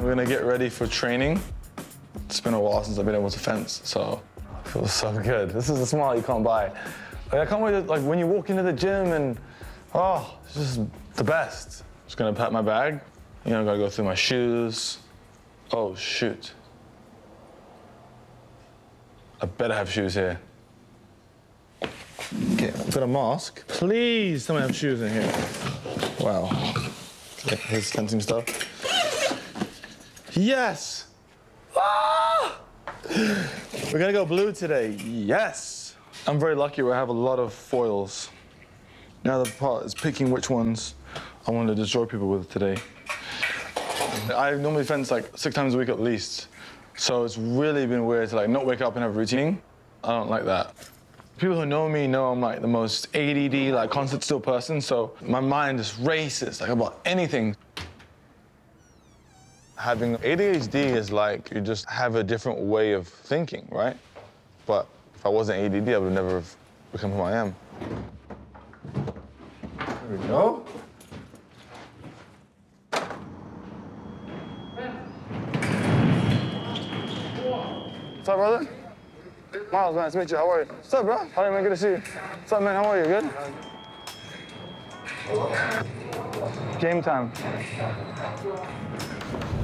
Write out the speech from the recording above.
We're gonna get ready for training. It's been a while since I've been able to fence, so it feels so good. This is a smile you can't buy. Like, I can't wait to, like, when you walk into the gym and, oh, it's just the best. Just gonna pack my bag. You know, gotta go through my shoes. Oh, shoot. I better have shoes here. Okay, got a mask. Please, someone have shoes in here. Wow. Okay, here's fencing stuff. Yes! Ah! We're gonna go blue today. Yes! I'm very lucky where I have a lot of foils. Now the part is picking which ones I want to destroy people with today. I normally fence like 6 times a week at least. So it's really been weird to like not wake up and have a routine. I don't like that. People who know me know I'm like the most ADD, like constant still person. So my mind just races like about anything. Having ADHD is like you just have a different way of thinking, right? But if I wasn't ADD, I would never have become who I am. There we go. What's up, brother? Miles, man, nice to meet you. How are you? What's up, bro? How are you, man? Good to see you. What's up, man? How are you? Good? Game time.